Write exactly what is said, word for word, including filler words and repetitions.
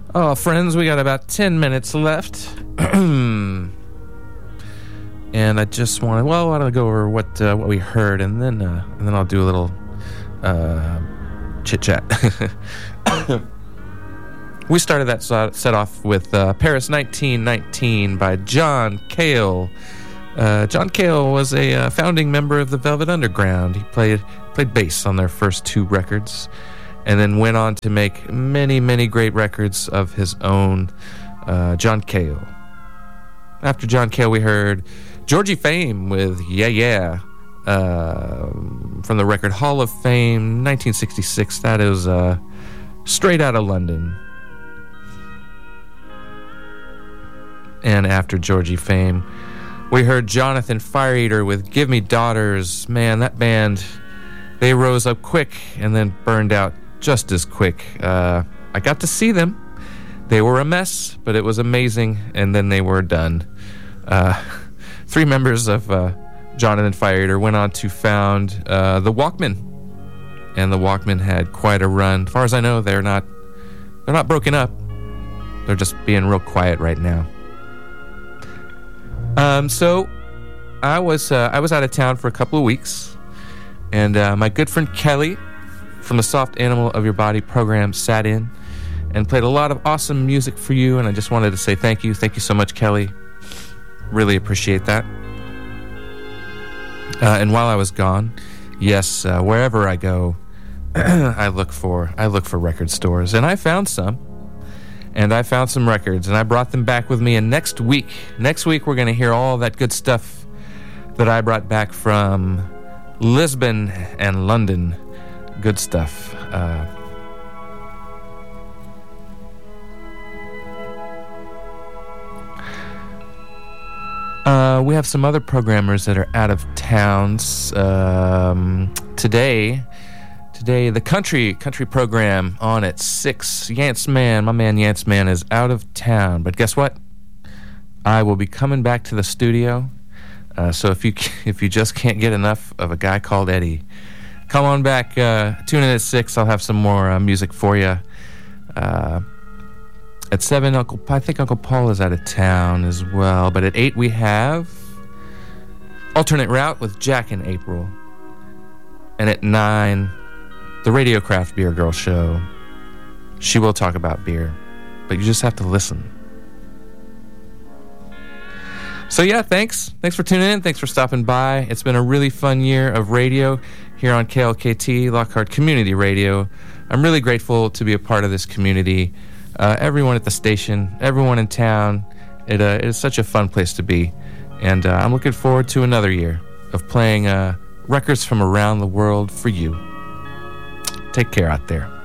Oh, friends, we got about ten minutes left. And I just want to, well, I want to go over what uh, what we heard, and then uh, and then I'll do a little uh, chit-chat. We started that set off with uh, Paris nineteen nineteen by John Cale. Uh, John Cale was a uh, founding member of the Velvet Underground. He played played bass on their first two records, and then went on to make many, many great records of his own. Uh, John Cale. After John Cale, we heard Georgie Fame with Yeah Yeah uh, from the record Hall of Fame, nineteen sixty-six. That is uh, straight out of London. And after Georgie Fame, we heard Jonathan Fireeater with Give Me Daughters. Man, that band, they rose up quick and then burned out just as quick. Uh, I got to see them. They were a mess, but it was amazing, and then they were done. Uh, three members of uh, Jonathan Fireeater went on to found uh, the Walkmen, and the Walkmen had quite a run. As far as I know, they're not they're not broken up. They're just being real quiet right now. Um, so I was uh, I was out of town for a couple of weeks, and uh, my good friend Kelly from the Soft Animal of Your Body program sat in and played a lot of awesome music for you, and I just wanted to say thank you. Thank you so much, Kelly. Really appreciate that. Uh, and while I was gone, yes, uh, wherever I go, I look for I look for record stores, and I found some. And I found some records, and I brought them back with me. And next week, next week, we're going to hear all that good stuff that I brought back from Lisbon and London. Good stuff. Uh, uh, we have some other programmers that are out of towns um, today. Today, the country country program on at six. Yance Man, my man Yance Man is out of town. But guess what? I will be coming back to the studio. Uh, so if you if you just can't get enough of a guy called Eddie, come on back. Uh, tune in at six. I'll have some more uh, music for you. Uh, at seven, Uncle I think Uncle Paul is out of town as well. But at eight, we have Alternate Route with Jack and April. And at nine, the Radio Craft Beer Girl Show. She will talk about beer, but you just have to listen. So yeah, thanks. Thanks for tuning in. Thanks for stopping by. It's been a really fun year of radio here on K L K T, Lockhart Community Radio. I'm really grateful to be a part of this community. Uh, everyone at the station, everyone in town. It, uh, it is such a fun place to be. And uh, I'm looking forward to another year of playing uh, records from around the world for you. Take care out there.